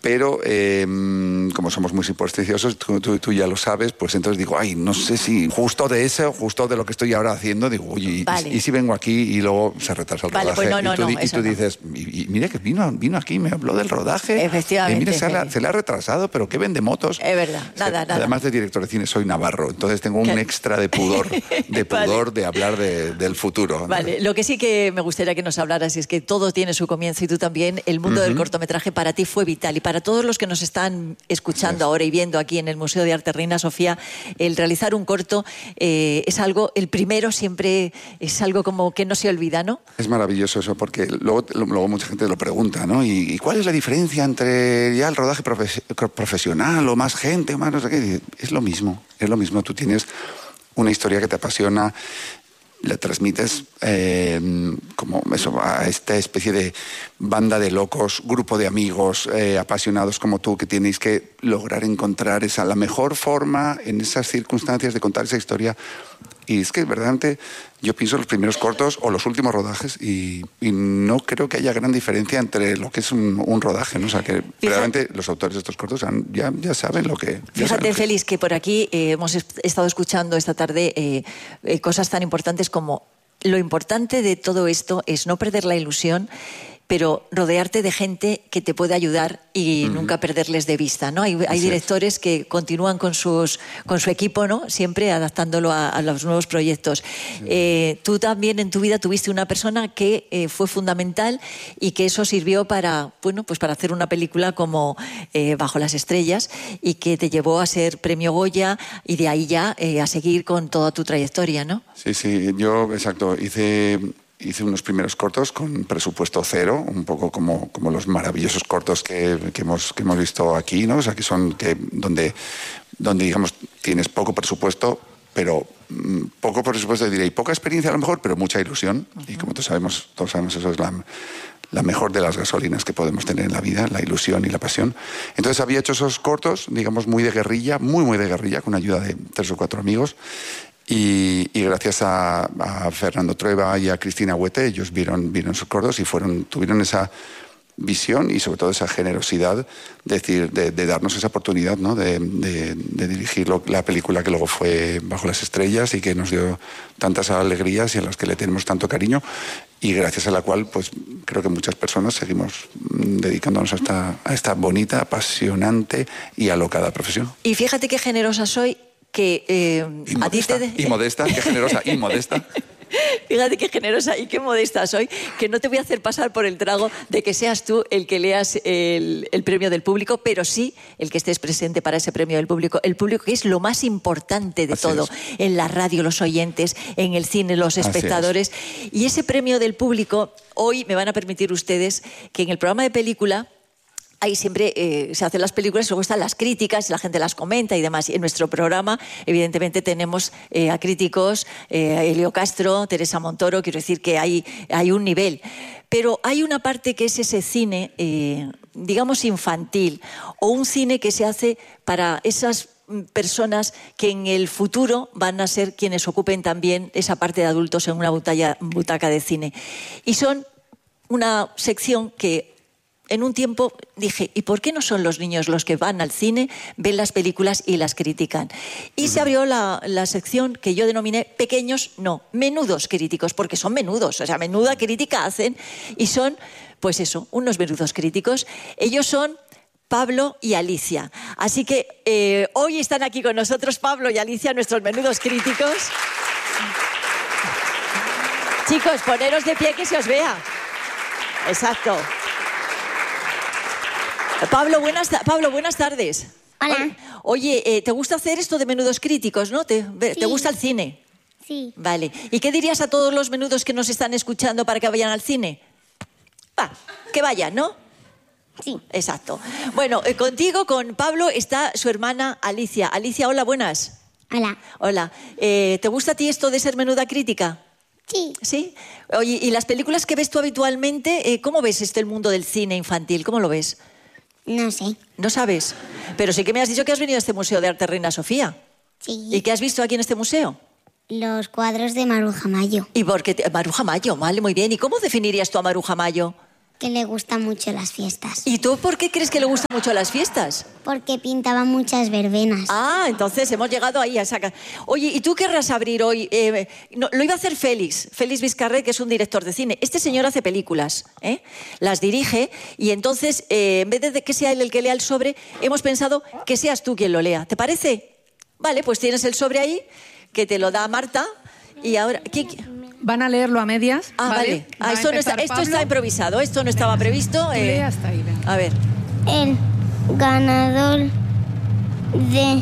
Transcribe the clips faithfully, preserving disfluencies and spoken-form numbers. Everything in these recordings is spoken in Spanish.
pero eh, como somos muy supersticiosos, tú, tú, tú ya lo sabes, pues entonces digo, ay, no sé si justo de eso, justo de lo que estoy ahora haciendo, digo, oye, vale. y, y si vengo aquí y luego se retrasa el vale, rodaje. Pues no, no, y tú, no, y tú no. dices, y, y mire que vino, vino aquí, me habló del rodaje. Efectivamente. Y mire, se, la, se le ha retrasado, pero que vende motos. Es verdad, nada, se, nada. Además de director de cine, soy navarro, entonces tengo un ¿Qué? extra de pudor, de pudor vale. de hablar de, del futuro. Vale, lo que sí que me gustaría que nos hablaras es que todo tiene su comienzo y tú también, el mundo uh-huh. del cortometraje para ti fue vital. Y para todos los que nos están escuchando ahora y viendo aquí en el Museo de Arte Reina Sofía, el realizar un corto eh, es algo, el primero siempre es algo como que no se olvida, ¿no? Es maravilloso eso, porque luego, luego mucha gente lo pregunta, ¿no? ¿Y, y cuál es la diferencia entre ya el rodaje profes- profesional o más gente o más no sé qué? Es lo mismo, es lo mismo. Tú tienes una historia que te apasiona, la transmites eh, como eso, a esta especie de banda de locos, grupo de amigos eh, apasionados como tú, que tenéis que lograr encontrar esa, la mejor forma en esas circunstancias de contar esa historia. Y es que verdaderamente yo pienso en los primeros cortos o los últimos rodajes y, y no creo que haya gran diferencia entre lo que es un, un rodaje, ¿no? O sea, que realmente los autores de estos cortos han, ya, ya saben lo que... Fíjate, que... Félix, que por aquí eh, hemos estado escuchando esta tarde eh, eh, cosas tan importantes como lo importante de todo esto es no perder la ilusión, pero rodearte de gente que te puede ayudar y uh-huh. nunca perderles de vista, ¿no? Hay, hay directores que continúan con, sus, con su equipo, ¿no? Siempre adaptándolo a, a los nuevos proyectos. Sí. Eh, tú también en tu vida tuviste una persona que eh, fue fundamental y que eso sirvió para, bueno, pues para hacer una película como eh, Bajo las estrellas y que te llevó a ser premio Goya y de ahí ya eh, a seguir con toda tu trayectoria, ¿no? Sí, sí, yo, exacto, hice... Hice unos primeros cortos con presupuesto cero, un poco como, como los maravillosos cortos que, que, hemos, que hemos visto aquí, ¿no? O sea, que son que, donde, donde, digamos, tienes poco presupuesto, pero mmm, poco presupuesto, diré, y poca experiencia a lo mejor, pero mucha ilusión. Uh-huh. Y como todos sabemos, todos sabemos, eso es la, la mejor de las gasolinas que podemos tener en la vida, la ilusión y la pasión. Entonces había hecho esos cortos, digamos, muy de guerrilla, muy, muy de guerrilla, con ayuda de tres o cuatro amigos. Y, y gracias a, a Fernando Trueba y a Cristina Huete, ellos vieron, vieron sus cortos y fueron, tuvieron esa visión y sobre todo esa generosidad de, decir, de, de darnos esa oportunidad, ¿no? de, de, de dirigir lo, la película que luego fue Bajo las estrellas y que nos dio tantas alegrías y a las que le tenemos tanto cariño y gracias a la cual pues creo que muchas personas seguimos dedicándonos a esta, a esta bonita, apasionante y alocada profesión. Y fíjate qué generosa soy. Que eh, y modesta, a ti te... y modesta, qué generosa y modesta. Fíjate qué generosa y qué modesta soy, que no te voy a hacer pasar por el trago de que seas tú el que leas el, el premio del público, pero sí el que estés presente para ese premio del público. El público que es lo más importante de Así todo. Es. En la radio los oyentes, en el cine los espectadores. Y ese premio del público, hoy me van a permitir ustedes que en el programa de película... Ahí siempre eh, se hacen las películas, luego están las críticas, la gente las comenta y demás. Y en nuestro programa, evidentemente, tenemos eh, a críticos, eh, Elio Castro, Teresa Montoro, quiero decir que hay, hay un nivel. Pero hay una parte que es ese cine, eh, digamos, infantil, o un cine que se hace para esas personas que en el futuro van a ser quienes ocupen también esa parte de adultos en una butalla, butaca de cine. Y son una sección que... En un tiempo dije, ¿y por qué no son los niños los que van al cine, ven las películas y las critican? Y uh-huh. se abrió la, la sección que yo denominé pequeños, no, menudos críticos, porque son menudos, o sea, menuda crítica hacen y son, pues eso, unos menudos críticos. Ellos son Pablo y Alicia. Así que eh, hoy están aquí con nosotros Pablo y Alicia, nuestros menudos críticos. Chicos, poneros de pie que se os vea. Exacto. Pablo, buenas, Pablo, buenas tardes. Hola. Oye, eh, ¿te gusta hacer esto de menudos críticos, no? ¿Te, sí. ¿te gusta el cine? Sí. Vale. ¿Y qué dirías a todos los menudos que nos están escuchando para que vayan al cine? Va, que vayan, ¿no? Sí. Exacto. Bueno, eh, contigo, con Pablo, está su hermana Alicia. Alicia, hola, buenas. Hola. Hola. Eh, ¿Te gusta a ti esto de ser menuda crítica? Sí. ¿Sí? Oye, ¿y las películas que ves tú habitualmente, eh, cómo ves este el mundo del cine infantil? ¿Cómo lo ves? No sé. ¿No sabes? Pero sí que me has dicho que has venido a este Museo de Arte Reina Sofía. Sí. ¿Y qué has visto aquí en este museo? Los cuadros de Maruja Mayo. ¿Y por qué? Te... Maruja Mayo, vale, muy bien. ¿Y cómo definirías tú a Maruja Mayo? que le gustan mucho las fiestas. ¿Y tú por qué crees que le gustan mucho las fiestas? Porque pintaba muchas verbenas. Ah, entonces hemos llegado ahí a sacar. Oye, ¿y tú querrás abrir hoy? Eh, no, lo iba a hacer Félix, Félix Vizcarret, que es un director de cine. Este señor hace películas, ¿eh? Las dirige y entonces, eh, en vez de que sea él el que lea el sobre, hemos pensado que seas tú quien lo lea. ¿Te parece? Vale, pues tienes el sobre ahí, que te lo da Marta. Y ahora... ¿qué? Van a leerlo a medias. Ah, vale. vale. Ah, Va a esto, no está, empezar esto Pablo. está improvisado, esto no estaba previsto. Tú eh, lee hasta ahí, venga. A ver. El ganador de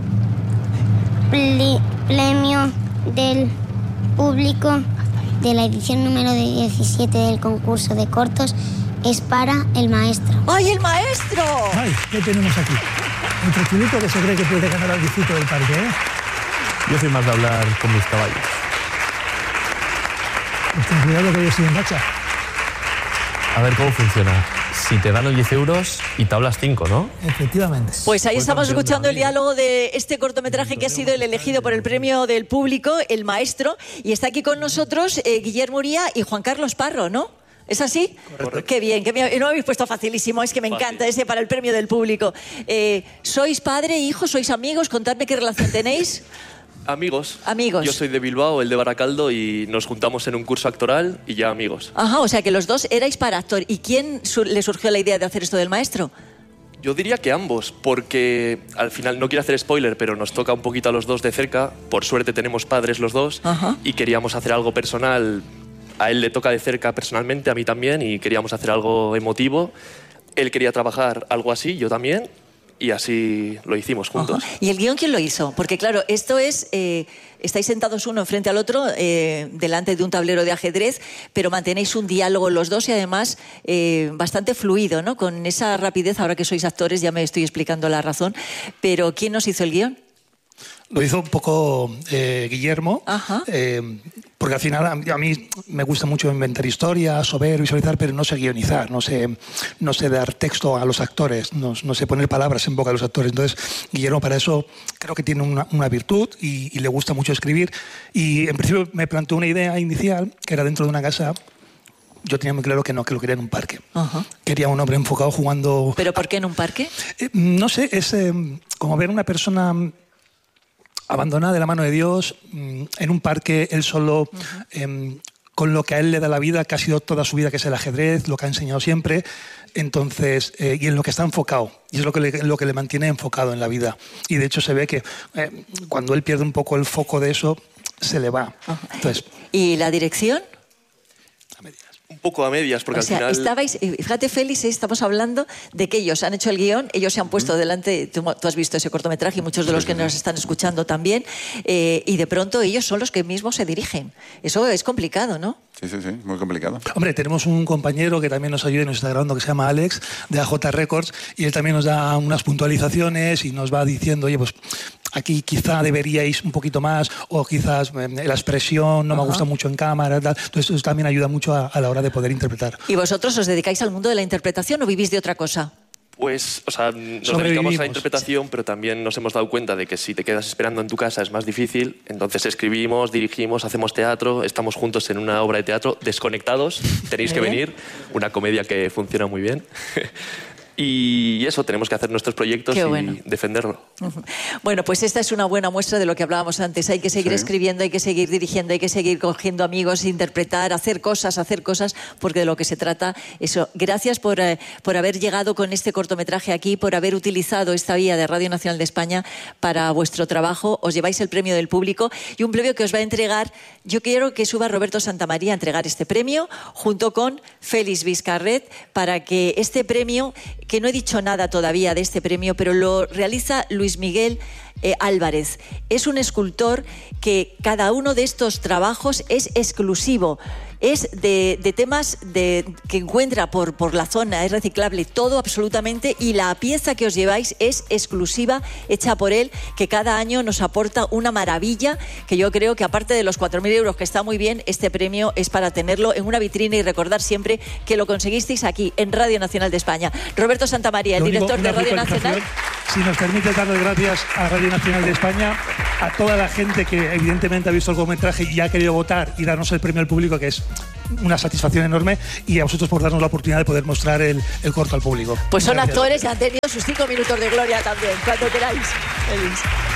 pli- premio del público de la edición número diecisiete del concurso de cortos es para el maestro. ¡Ay, el maestro! Ay, ¿qué tenemos aquí? El tranquilito que se cree que puede ganar al visito del parque, ¿eh? Yo soy más de hablar con mis caballos. Pues ten cuidado que yo estoy en racha. A ver cómo funciona. Si te dan los diez euros y te hablas cinco, ¿no? Efectivamente. Pues ahí Pues estamos campeón de escuchando el la liga. diálogo de este cortometraje que ha sido el elegido por el premio del público, El Maestro, y está aquí con nosotros eh, Guillermo Uría y Juan Carlos Parro, ¿no? ¿Es así? Correcto. Qué bien, que me, no me habéis puesto facilísimo, es que me encanta ese para el premio del público. Eh, ¿Sois padre, hijo, sois amigos? Contadme qué relación tenéis. Amigos. Amigos. Yo soy de Bilbao, el de Baracaldo, y nos juntamos en un curso actoral y ya amigos. Ajá, o sea que los dos erais para actor. ¿Y quién su- le surgió la idea de hacer esto del maestro? Yo diría que ambos, porque al final, no quiero hacer spoiler, pero nos toca un poquito a los dos de cerca. Por suerte tenemos padres los dos. Ajá. Y queríamos hacer algo personal. A él le toca de cerca personalmente, a mí también, y queríamos hacer algo emotivo. Él quería trabajar algo así, yo también, y así lo hicimos juntos. Ajá. ¿Y el guión quién lo hizo? Porque claro, esto es... eh, estáis sentados uno enfrente al otro, eh, delante de un tablero de ajedrez, pero mantenéis un diálogo los dos y además eh, bastante fluido, ¿no? Con esa rapidez, ahora que sois actores ya me estoy explicando la razón. Pero ¿quién nos hizo el guión? Lo hizo un poco eh, Guillermo, Ajá. eh, porque al final a mí, a mí me gusta mucho inventar historias o ver, visualizar, pero no sé guionizar, no sé, no sé dar texto a los actores, no, no sé poner palabras en boca de los actores. Entonces, Guillermo para eso creo que tiene una, una virtud y, y le gusta mucho escribir. Y en principio me planteó una idea inicial, que era dentro de una casa. Yo tenía muy claro que no, que lo quería en un parque. Ajá. Quería un hombre enfocado jugando... ¿Pero por qué en un parque? Eh, no sé, es eh, como ver una persona abandonada de la mano de Dios, mm, en un parque, él solo, uh-huh. eh, con lo que a él le da la vida, que ha sido toda su vida, que es el ajedrez, lo que ha enseñado siempre, entonces, eh, y en lo que está enfocado, y es lo que, le, lo que le mantiene enfocado en la vida. Y de hecho se ve que eh, cuando él pierde un poco el foco de eso, se le va. Uh-huh. Entonces, ¿Y la dirección? a medias. Un poco a medias, porque O sea, al final... estabais, eh, fíjate Félix, eh, estamos hablando de que ellos han hecho el guión, ellos se han puesto delante, tú, tú has visto ese cortometraje y muchos de los que nos están escuchando también, eh, y de pronto ellos son los que mismos se dirigen. Eso es complicado, ¿no? Sí, sí, sí, muy complicado. Hombre, tenemos un compañero que también nos ayuda y nos está grabando, que se llama Alex, de A J Records, y él también nos da unas puntualizaciones y nos va diciendo, oye, pues aquí quizá deberíais un poquito más, o quizás eh, la expresión no me Ajá. gusta mucho en cámara, tal. Entonces eso también ayuda mucho a, a la hora de poder interpretar. ¿Y vosotros os dedicáis al mundo de la interpretación o vivís de otra cosa? Pues, o sea, nos dedicamos a Sobrevivimos. la interpretación, pero también nos hemos dado cuenta de que si te quedas esperando en tu casa es más difícil. Entonces escribimos, dirigimos, hacemos teatro, estamos juntos en una obra de teatro, Desconectados, tenéis que Muy venir, una comedia que funciona muy bien. Y eso, tenemos que hacer nuestros proyectos Qué y bueno. defenderlo. Ujú. Bueno, pues esta es una buena muestra de lo que hablábamos antes. Hay que seguir Sí. escribiendo, hay que seguir dirigiendo, hay que seguir cogiendo amigos, interpretar, hacer cosas, hacer cosas, porque de lo que se trata eso. Gracias por, eh, por haber llegado con este cortometraje aquí, por haber utilizado esta vía de Radio Nacional de España para vuestro trabajo. Os lleváis el premio del público y un premio que os va a entregar. Yo quiero que suba Roberto Santamaría a entregar este premio junto con Félix Vizcarret para que este premio, que no he dicho nada todavía de este premio, pero lo realiza Luis Miguel eh, Álvarez. Es un escultor que cada uno de estos trabajos es exclusivo. Es de, de temas de, que encuentra por, por la zona, es reciclable todo absolutamente, y la pieza que os lleváis es exclusiva, hecha por él, que cada año nos aporta una maravilla, que yo creo que aparte de los cuatro mil euros, que está muy bien, este premio es para tenerlo en una vitrina y recordar siempre que lo conseguisteis aquí, en Radio Nacional de España. Roberto Santamaría, el Lo único, director de una Radio puntualización, Nacional. Si nos permite dar las gracias a Radio Nacional de España, a toda la gente que evidentemente ha visto el cortometraje y ha querido votar y darnos el premio al público, que es una satisfacción enorme, y a vosotros por darnos la oportunidad de poder mostrar el, el corto al público. Pues son Gracias. actores y han tenido sus cinco minutos de gloria también, cuando queráis. Feliz.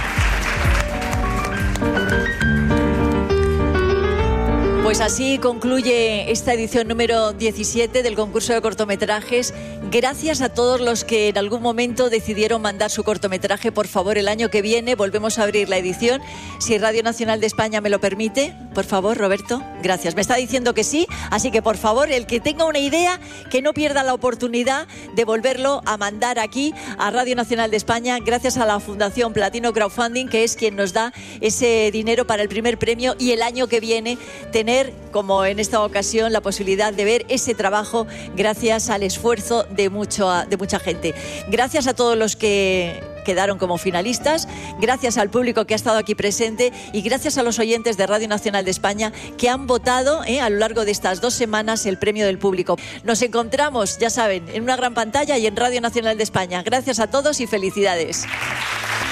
Pues así concluye esta edición número diecisiete del concurso de cortometrajes. Gracias a todos los que en algún momento decidieron mandar su cortometraje. Por favor, el año que viene volvemos a abrir la edición, si Radio Nacional de España me lo permite. Por favor, Roberto, gracias. Me está diciendo que sí, así que por favor, el que tenga una idea, que no pierda la oportunidad de volverlo a mandar aquí a Radio Nacional de España, gracias a la Fundación Platino Crowdfunding, que es quien nos da ese dinero para el primer premio, y el año que viene tener, como en esta ocasión, la posibilidad de ver ese trabajo gracias al esfuerzo de, mucho, de mucha gente. Gracias a todos los que quedaron como finalistas, gracias al público que ha estado aquí presente y gracias a los oyentes de Radio Nacional de España que han votado eh, a lo largo de estas dos semanas el premio del público. Nos encontramos, ya saben, en una gran pantalla y en Radio Nacional de España. Gracias a todos y felicidades.